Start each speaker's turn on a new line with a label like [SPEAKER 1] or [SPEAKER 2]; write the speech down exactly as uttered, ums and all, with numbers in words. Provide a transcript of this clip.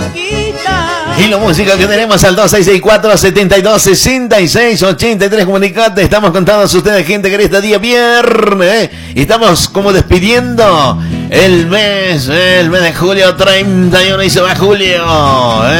[SPEAKER 1] Y la música que tenemos al dos seis seis cuatro, siete dos, seis seis, ocho tres. Comunicate, estamos con todos ustedes, gente, que este día viernes, ¿eh? Y estamos como despidiendo el mes, el mes de julio, treinta y uno, y se va julio, ¿eh?